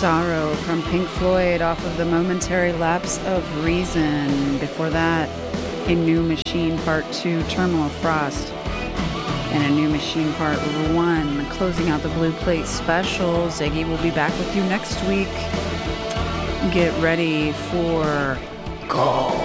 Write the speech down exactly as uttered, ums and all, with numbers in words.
Sorrow from Pink Floyd off of the Momentary Lapse of Reason. Before that, A New Machine Part two, Terminal Frost. And A New Machine Part one, closing out the Blue Plate special. Ziggy will be back with you next week. Get ready for Go.